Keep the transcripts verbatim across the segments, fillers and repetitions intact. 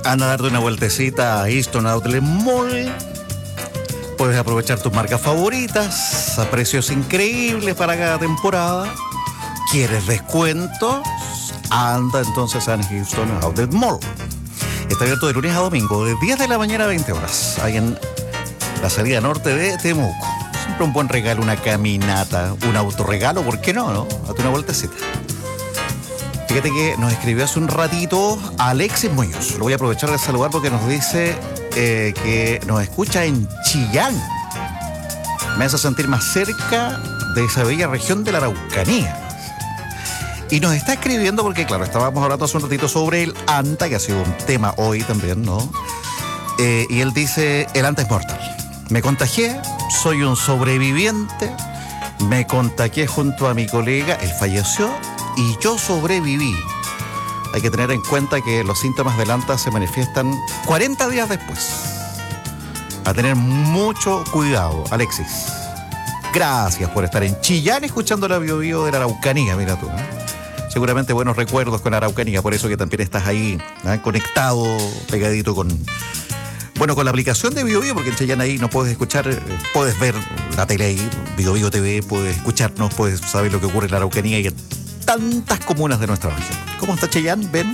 Anda a darte una vueltecita a Easton Outlet Mall. Puedes aprovechar tus marcas favoritas a precios increíbles para cada temporada. ¿Quieres descuentos? Anda entonces a Easton Outlet Mall. Está abierto de lunes a domingo, de diez de la mañana a veinte horas. Ahí en la salida norte de Temuco. Siempre un buen regalo, una caminata, un autorregalo, ¿por qué no, no? Date una vueltecita. Fíjate que nos escribió hace un ratito Alexis Muñoz. Lo voy a aprovechar de saludar porque nos dice eh, que nos escucha en Chillán. Me hace sentir más cerca de esa bella región de la Araucanía. Y nos está escribiendo porque, claro, estábamos hablando hace un ratito sobre el ANTA, que ha sido un tema hoy también, ¿no? Eh, y él dice, el ANTA es mortal. Me contagié, soy un sobreviviente, me contagié junto a mi colega, él falleció y yo sobreviví. Hay que tener en cuenta que los síntomas del ANTA se manifiestan cuarenta días después. A tener mucho cuidado, Alexis. Gracias por estar en Chillán escuchando la Bio Bio de la Araucanía, mira tú, ¿eh? Seguramente buenos recuerdos con Araucanía, por eso que también estás ahí, ¿eh? Conectado, pegadito con... Bueno, con la aplicación de Bio Bio, porque en Chillán ahí no puedes escuchar, eh, puedes ver la tele ahí, Bio Bio T V, puedes escucharnos, puedes saber lo que ocurre en la Araucanía y en tantas comunas de nuestra región. ¿Cómo está Chillán? ¿Ven?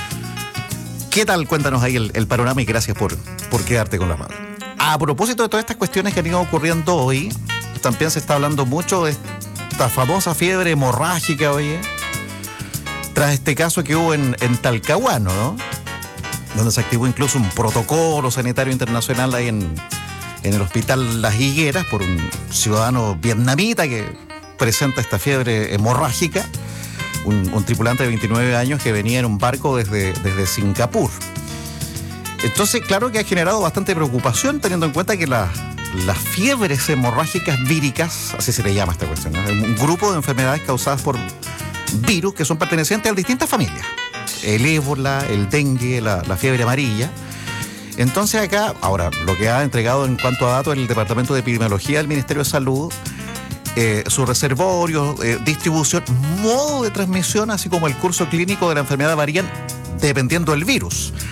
¿Qué tal? Cuéntanos ahí el, el panorama y gracias por, por quedarte con la mano. A propósito de todas estas cuestiones que han ido ocurriendo hoy, también se está hablando mucho de esta famosa fiebre hemorrágica, oye, tras este caso que hubo en, en Talcahuano, ¿no? Donde se activó incluso un protocolo sanitario internacional ahí en, en el hospital Las Higueras por un ciudadano vietnamita que presenta esta fiebre hemorrágica, un, un tripulante de veintinueve años que venía en un barco desde, desde Singapur. Entonces, claro que ha generado bastante preocupación teniendo en cuenta que la, las fiebres hemorrágicas víricas, así se le llama esta cuestión, ¿no? Un grupo de enfermedades causadas por virus que son pertenecientes a distintas familias. El ébola, el dengue, la, la fiebre amarilla. Entonces acá, ahora, lo que ha entregado en cuanto a datos el Departamento de Epidemiología del Ministerio de Salud, eh, su reservorio, eh, distribución, modo de transmisión, así como el curso clínico de la enfermedad varían dependiendo del virus.